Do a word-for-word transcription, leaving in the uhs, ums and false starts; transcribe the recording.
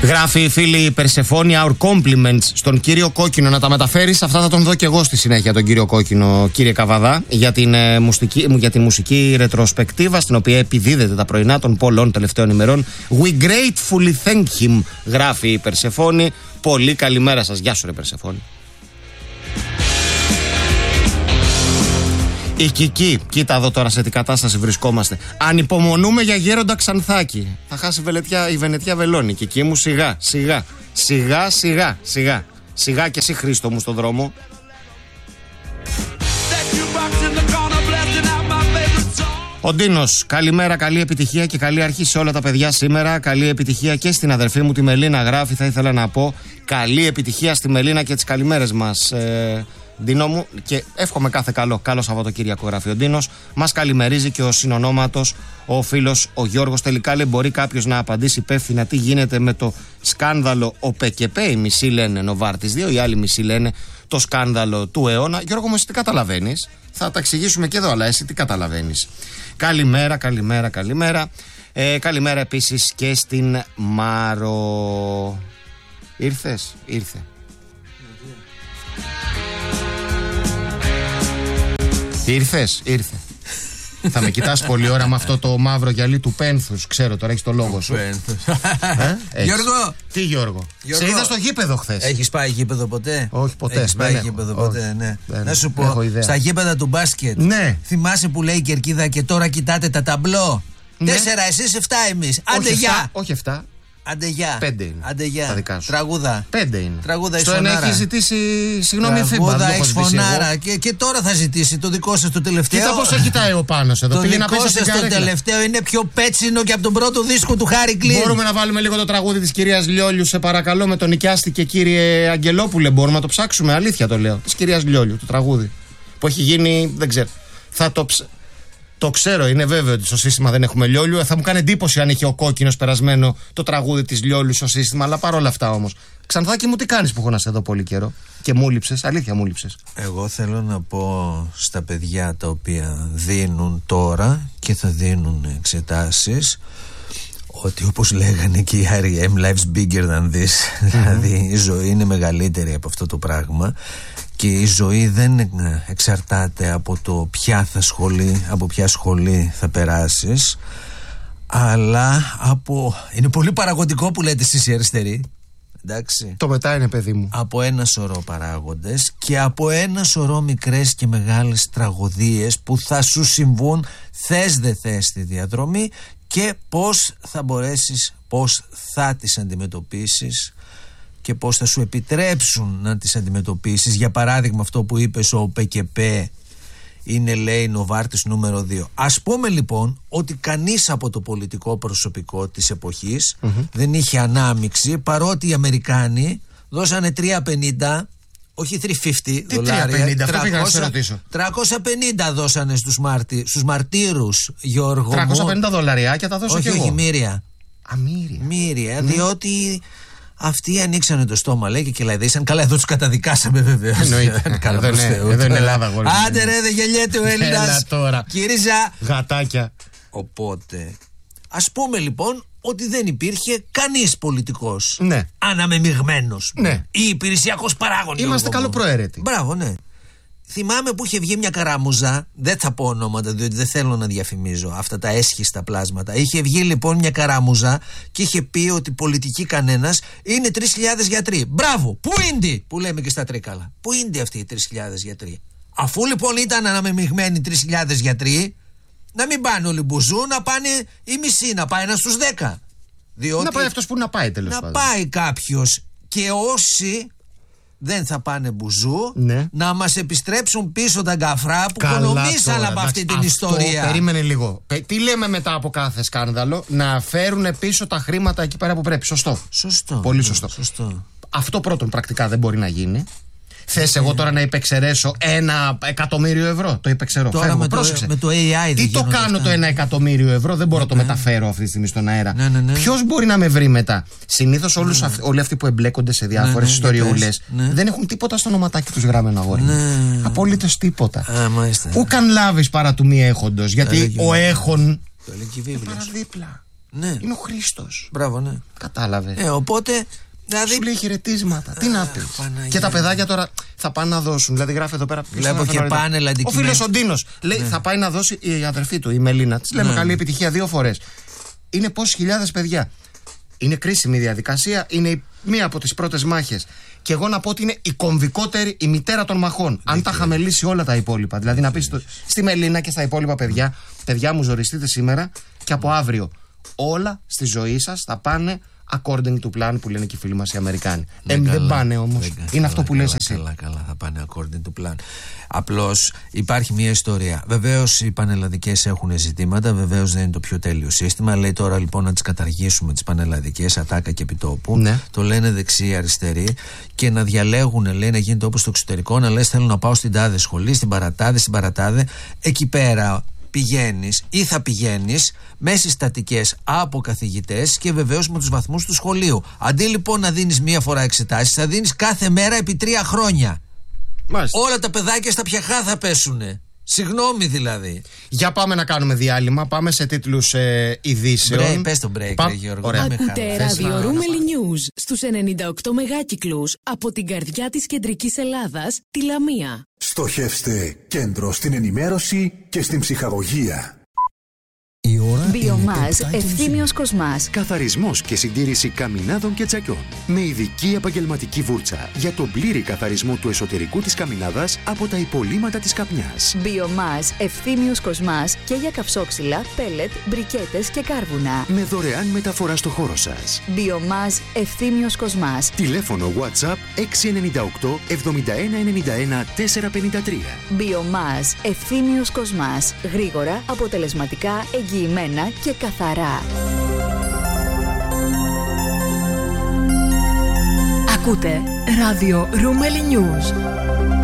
Γράφει η φίλη Περσεφόνη, our compliments στον κύριο Κόκκινο. Να τα μεταφέρεις, αυτά θα τον δω και εγώ στη συνέχεια, τον κύριο Κόκκινο, κύριε Καβαδά, για την, ε, μουσική, για την μουσική ρετροσπεκτίβα, στην οποία επιδίδεται τα πρωινά των πολλών τελευταίων ημερών. We gratefully thank him, γράφει η Περσεφόνη. Πολύ καλημέρα σας. Γεια σου, ρε Περσεφόνη. Η Κική, κοίτα εδώ τώρα σε τι κατάσταση βρισκόμαστε. Ανυπομονούμε για Γέροντα Ξανθάκη. Θα χάσει βελετιά, η Βενετιά βελώνει. Κική μου, σιγά, σιγά, σιγά, σιγά, σιγά. Σιγά και εσύ, Χρήστο μου, στον δρόμο. Ο Ντίνος, καλημέρα, καλή επιτυχία και καλή αρχή σε όλα τα παιδιά σήμερα. Καλή επιτυχία και στην αδερφή μου τη Μελίνα, γράφει. Θα ήθελα να πω καλή επιτυχία στη Μελίνα και τις καλημέρες μας, ε, Ντίνο μου, και εύχομαι κάθε καλό. Καλό Σαββατοκύριακο, γράφει ο Ντίνος. Μας καλημερίζει και ο συνονόματος, ο φίλος ο Γιώργος. Τελικά λέει, μπορεί κάποιος να απαντήσει υπεύθυνα τι γίνεται με το σκάνδαλο ο ΠΚΠ? Οι μισοί λένε Νοβάρτης δύο, οι άλλοι μισοί λένε το σκάνδαλο του αιώνα. Γιώργο μου, εσύ τι καταλαβαίνεις? Θα τα εξηγήσουμε και εδώ, αλλά εσύ τι καταλαβαίνεις? Καλημέρα, καλημέρα, καλημέρα. Ε, καλημέρα επίσης και στην Μάρο. Ήρθες? Ήρθε. Ήρθες? Ήρθε. Θα με κοιτάς πολλή ώρα με αυτό το μαύρο γυαλί του πένθους. Ξέρω, τώρα έχεις το λόγο σου. ε? Γιώργο! Τι Γιώργο? Γιώργο? Σε είδα στο γήπεδο χθες. Έχεις πάει γήπεδο ποτέ? Όχι, ποτέ. Έχεις πάει έχω. γήπεδο ποτέ? Όχι. Ναι. Δεν να σου πω, στα γήπεδα του μπάσκετ, ναι. Θυμάσαι που λέει η κερκίδα και τώρα κοιτάτε τα ταμπλό? Ναι. Τέσσερα εσείς, εφτά εμείς. Άντε γεια! Όχι εφτά. Άντε γεια. Πέντε είναι. Άντε γεια. Τα δικά σου. Τραγούδα. Πέντε είναι. Τραγούδα στο ένα έχει ζητήσει συγγνώμη φίμπα. Τραγούδα έχεις φωνάρα. Και, και τώρα θα ζητήσει το δικό σας το τελευταίο. Κοίτα πόσο κοιτάει ο Πάνος εδώ. Το Πήγε δικό να σας το τελευταίο είναι πιο πέτσινο και από τον πρώτο δίσκο του Χάρη Κλίν. Μπορούμε να βάλουμε λίγο το τραγούδι της κυρίας Λιόλιου, σε παρακαλώ, με τον νοικιάστηκε κύριε Αγγελόπουλε? Μπορούμε να το ψάξουμε? Αλήθεια το λέω. Της κυρίας Λιόλιου, το τραγούδι. Που έχει γίνει, δεν ξέρω. Θα το ψ... Το ξέρω, είναι βέβαιο ότι στο σύστημα δεν έχουμε Λιόλιου. Θα μου κάνει εντύπωση αν είχε ο Κόκκινος περασμένο το τραγούδι της Λιόλιου στο σύστημα. Αλλά παρόλα αυτά όμως. Ξανθάκι μου, τι κάνεις που έχω να σε δω πολύ καιρό? Και μου λείψες, αλήθεια μου λείψες. Εγώ θέλω να πω στα παιδιά τα οποία δίνουν τώρα και θα δίνουν εξετάσεις, ότι όπως λέγανε και οι αρ εμ, life's bigger than this. Mm-hmm. Δηλαδή η ζωή είναι μεγαλύτερη από αυτό το πράγμα. Και η ζωή δεν εξαρτάται από το ποια θα σχολή, από ποια σχολή θα περάσεις, αλλά από... Είναι πολύ παραγωγικό που λέτε εσείς οι αριστεροί. Εντάξει. Το μετά είναι, παιδί μου. Από ένα σωρό παράγοντες και από ένα σωρό μικρές και μεγάλες τραγωδίες που θα σου συμβούν θες δε θες στη διαδρομή, και πώς θα μπορέσεις, πώς θα τις αντιμετωπίσεις και πώς θα σου επιτρέψουν να τις αντιμετωπίσεις. Για παράδειγμα, αυτό που είπες, ο ΠΚΠ είναι, λέει, Νοβάρτης νούμερο δύο. Ας πούμε λοιπόν ότι κανείς από το πολιτικό προσωπικό της εποχής mm-hmm. δεν είχε ανάμειξη, παρότι οι Αμερικάνοι δώσανε τριακόσια πενήντα, όχι τριακόσια πενήντα Τι δολάρια, τριακόσια πενήντα, αυτό πήγα να σε ρωτήσω. τριακόσια πενήντα δώσανε στους, μάρτι, στους μαρτύρους, Γιώργο. τριακόσια πενήντα δολαριάκια τα δώσω όχι, κι εγώ. Όχι, μοίρια. Αμύρια. Μύρια, ναι. Διότι αυτοί ανοίξανε το στόμα, λέει, και κελαϊδίσαν. Καλά, εδώ τους καταδικάσαμε βεβαίως. Εννοείται. Εδώ είναι Ελλάδα, γόρι. Άντε ρε, δεν γελιέται ο Έλληνας. Κύριζα. Γατάκια. Οπότε, ας πούμε λοιπόν ότι δεν υπήρχε κανείς πολιτικός, ναι, αναμεμειγμένος, ναι, ή υπηρεσιακός παράγων. Είμαστε καλοπροαίρετοι. Μπράβο, ναι. Θυμάμαι που είχε βγει μια καραμουζά, δεν θα πω ονόματα διότι δεν θέλω να διαφημίζω αυτά τα έσχιστα πλάσματα. Είχε βγει λοιπόν μια καραμουζά και είχε πει ότι πολιτική κανένας είναι τρεις χιλιάδες γιατροί. Μπράβο, πού είναι, που λέμε και στα Τρίκαλα. Πού είναι αυτοί οι τρεις χιλιάδες γιατροί? Αφού λοιπόν ήταν αναμεμειγμένοι τρεις χιλιάδες γιατροί, να μην πάνε όλοι μπουζού, να πάνε οι μισοί, να πάει ένα στους δέκα. Διότι να πάει αυτός που να πάει, τέλος πάντων. Να πάει κάποιος, και όσοι δεν θα πάνε μπουζού, ναι, να μας επιστρέψουν πίσω τα γκαφρά που οικονομήσαν από αυτή την αυτό, ιστορία. Περίμενε λίγο. Τι λέμε μετά από κάθε σκάνδαλο? Να φέρουν πίσω τα χρήματα εκεί πέρα που πρέπει. Σωστό. Σωστό. Πολύ σωστό. σωστό. Αυτό πρώτον πρακτικά δεν μπορεί να γίνει. Θες εγώ τώρα να υπεξαιρέσω ένα εκατομμύριο ευρώ? Το υπεξαιρώ. Τώρα Φεύγω. με, το, με το έι άι. Τι το κάνω το ένα εκατομμύριο ευρώ? Δεν μπορώ να ναι, το μεταφέρω αυτή τη στιγμή στον αέρα. Ναι, ναι, ναι. Ποιος μπορεί να με βρει μετά? Συνήθως όλους ναι, ναι. όλοι αυτοί που εμπλέκονται σε διάφορες ναι, ναι, ιστοριούλες ναι, δεν έχουν τίποτα στο ονοματάκι τους γραμμένο, αγόρι. Ναι. Απολύτως τίποτα. Α, μάλιστα. Ου καν λάβεις παρά του μη έχοντος. Γιατί ο έχων το έλεγε η Βίβλος. παραδίπλα. Ναι. Είναι ο Χρήστος. Μπράβο, ναι. Κατάλαβε. Ε, οπότε. Δηλαδή... Σου λέει χαιρετίσματα. Τι να πει. Και τα παιδάκια τώρα θα πάνε να δώσουν. Δηλαδή γράφει εδώ πέρα. Βλέπω και πάνελ αντικείμενα. Ο φίλος ο Ντίνος λέει ναι. θα πάει να δώσει η αδερφή του, η Μελίνα. Τη λέμε ναι. καλή επιτυχία δύο φορές. Είναι πόσες χιλιάδες παιδιά. Είναι κρίσιμη η διαδικασία. Είναι μία από τις πρώτες μάχες. Και εγώ να πω ότι είναι η κομβικότερη, η μητέρα των μαχών. Αν τα είχαμε λύσει όλα τα υπόλοιπα. Δηλαδή να πει στη Μελίνα και στα υπόλοιπα παιδιά, παιδιά μου ζοριστείτε σήμερα και από αύριο όλα στη ζωή σας θα πάνε according to plan που λένε και οι φίλοι μας οι Αμερικάνοι. Ναι, ε, δεν πάνε όμως. Είναι καλά, αυτό που καλά, λες εσύ. Καλά, καλά, θα πάνε according to plan. Απλώς υπάρχει μια ιστορία. Βεβαίως οι πανελλαδικές έχουν ζητήματα, βεβαίως δεν είναι το πιο τέλειο σύστημα. Λέει τώρα λοιπόν να τις καταργήσουμε τις πανελλαδικές, ατάκα και επιτόπου. Ναι. Το λένε δεξί-αριστεροί και να διαλέγουν, λέει, να γίνεται όπως στο εξωτερικό, να λες θέλω να πάω στην τάδε σχολή, στην παρατάδε, στην παρατάδε. Εκεί πέρα πηγαίνεις ή θα πηγαίνεις με συστατικές από καθηγητές και βεβαίως με τους βαθμούς του σχολείου. Αντί λοιπόν να δίνεις μία φορά εξετάσεις, θα δίνεις κάθε μέρα επί τρία χρόνια. Μάλιστα. Όλα τα παιδάκια στα πιαχά θα πέσουνε. Συγγνώμη δηλαδή. Για πάμε να κάνουμε διάλειμμα. Πάμε σε τίτλους ε, ειδήσεων. Break, πες το break, Πα... ρε Γιώργο. Ακούτε ράδιο Ρούμελι News στους ενενήντα οκτώ μεγάκυκλους από την καρδιά της κεντρικής Ελλάδας, τη Λαμία. Στοχεύστε κέντρο στην ενημέρωση και στην ψυχαγωγία. Βιομάζ Ευθύμιος Κοσμάς. Καθαρισμός και συντήρηση καμινάδων και τσακιών. Με ειδική επαγγελματική βούρτσα για τον πλήρη καθαρισμό του εσωτερικού της καμινάδας από τα υπολείμματα της καπνιάς. Βιομάζ Ευθύμιος Κοσμάς και για καυσόξυλα, πέλετ, μπρικέτες και κάρβουνα. Με δωρεάν μεταφορά στο χώρο σας. Βιομάζ Ευθύμιος Κοσμάς. Τηλέφωνο WhatsApp έξι εννιά οκτώ εβδομήντα ένα ενενήντα ένα τετρακόσια πενήντα τρία. Βιομάζ Ευθύμιος Κοσμάς. Γρήγορα, αποτελεσματικά, εγγυημένα και καθαρά. Ακούτε ράδιο Ρούμελι News.